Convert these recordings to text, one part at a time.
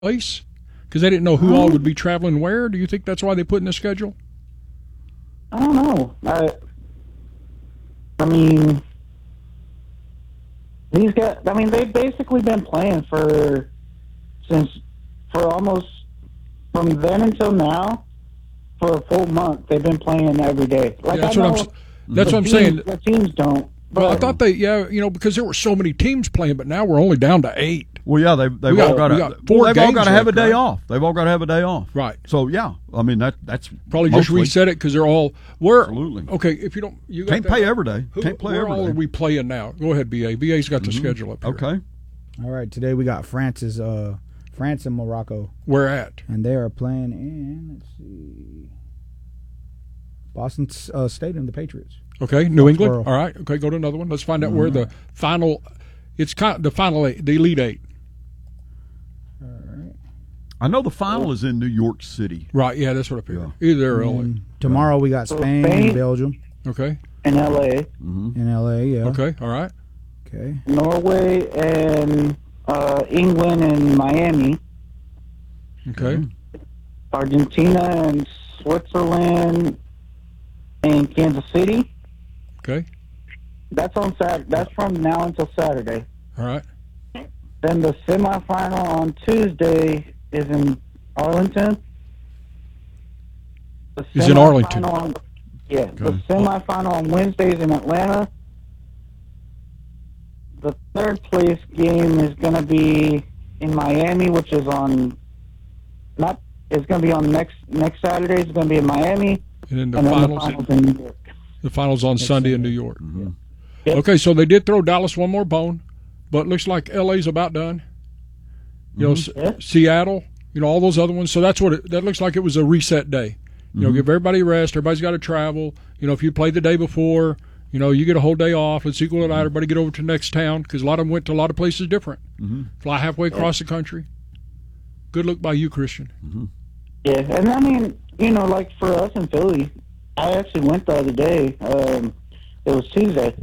place because they didn't know who all would be traveling where? Do you think that's why they put in the schedule? I don't know. I mean, these guys. I mean, they've basically been playing for almost from then until now for a full month. They've been playing every day. Like Yeah, that's what I'm saying. The teams don't. Well, I thought because there were so many teams playing, but now we're only down to 8. Well, yeah, they've all got to have a day off. They've all got to have a day off. Right. So yeah, I mean that's probably mostly. just reset it because they're all where. Absolutely. Okay, if you don't, you can't play every day. Can't play where every all day. are we playing now? Go ahead, BA. BA's got the schedule up here. Okay. All right, today we got France and Morocco. Where at? And they are playing in, let's see, Boston Stadium, the Patriots. Okay, New England. Foxborough. All right. Okay, go to another one. Let's find out where the final. It's kind of the final 8, the Elite 8. All right. I know the final is in New York City. Right. Yeah, that's what I figured. Either or LA. Tomorrow we got Spain and Belgium. Okay. in L.A., In LA, yeah. Okay. All right. Okay. Norway, and England and Miami, Okay. Argentina and Switzerland and Kansas City. Okay. That's on Saturday. That's from now until Saturday. All right. Then the semifinal on Tuesday is in Arlington. The Is in Arlington. semifinal the semifinal on Wednesday is in Atlanta. The third place game is going to be in Miami, which is on it's going to be on next Saturday. It's going to be in Miami. And then the And then finals. the finals in New York. The finals on Sunday in New York. Yep. Okay, so they did throw Dallas one more bone, but it looks like LA's about done. You know, Yeah. Seattle. You know, all those other ones. So that looks like it was a reset day. You know, give everybody a rest. Everybody's got to travel. You know, if you played the day before, you know, you get a whole day off. Let's equal it out. Everybody get over to the next town because a lot of them went to a lot of places different. Fly halfway across the country. Good look by you, Christian. Yeah, and I mean, you know, like for us in Philly, I actually went the other day. It was Tuesday,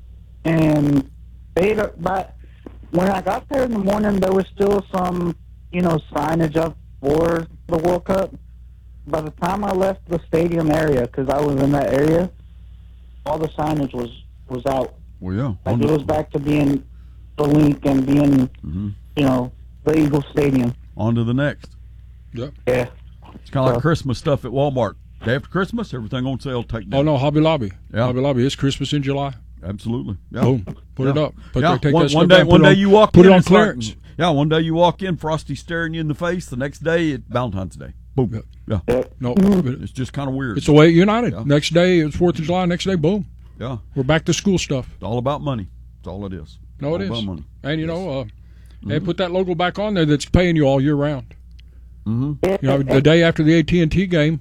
and but when I got there in the morning, there was still some, you know, signage up for the World Cup. By the time I left the stadium area, because I was in that area, all the signage was out. Well, yeah. Like it was back to being the Link and being, you know, the Eagle Stadium. On to the next. Yep. Yeah. It's kind of like Christmas stuff at Walmart. Day after Christmas, everything on sale. Take down. Oh, no, Hobby Lobby. Yeah. Hobby Lobby. It's Christmas in July. Absolutely. Yeah. Boom. Put it up. Take One that stuff day, down, one put day it on- you walk put in. it on it's like- clearance. one day you walk in, Frosty staring you in the face. The next day, it's Valentine's Day. Boom. Yeah. Yeah. No, It's just kind of weird. it's the way it united. Yeah. Next day, it's 4th of July. Next day, boom. Yeah. We're back to school stuff. It's all about money. That's all it is. No, it All is. about money. And, you know, and put that logo back on there that's paying you all year round. You know, the day after the AT&T game,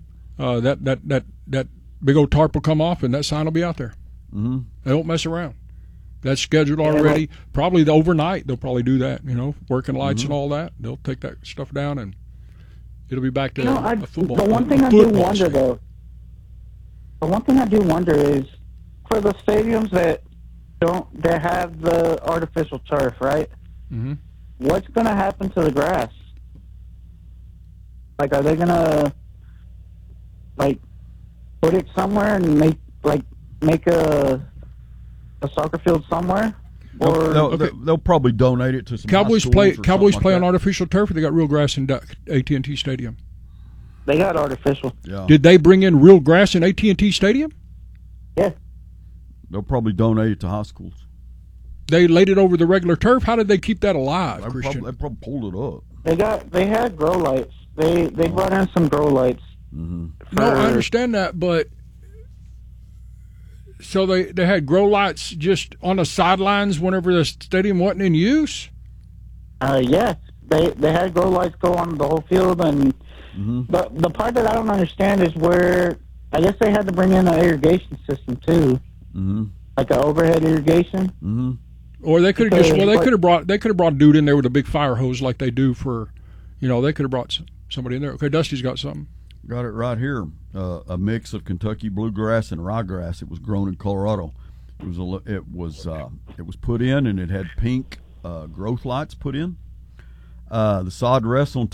that big old tarp will come off and that sign will be out there. They don't mess around. That's scheduled already. Probably the overnight they'll probably do that. You know, working lights and all that. They'll take that stuff down and it'll be back to You know, a football. the one thing I do football wonder, stadium. though, the one thing I do wonder is for the stadiums that have the artificial turf, right? What's going to happen to the grass? Like, are they going to like put it somewhere and make a soccer field somewhere? Or They'll probably donate it to some Cowboys high play. schools or Cowboys something play like on that. artificial turf. Or they got real grass in AT&T Stadium. they got artificial? Yeah. Did they bring in real grass in AT&T Stadium? Yeah. They'll probably donate it to high schools. They laid it over the regular turf. How did they keep that alive, They Christian? probably pulled it up. They had grow lights. They brought in some grow lights. No, I understand that, but so they had grow lights just on the sidelines whenever the stadium wasn't in use. Yeah, they had grow lights go on the whole field, and the part that I don't understand is where I guess they had to bring in an irrigation system too, like an overhead irrigation. Or they could have they could have brought a dude in there with a big fire hose like they do for, you know, they could have brought somebody in there. Okay, Dusty's got something. Got it right here. A mix of Kentucky bluegrass and ryegrass. It was grown in Colorado. It was put in, and it had pink growth lights put in, The sod rests on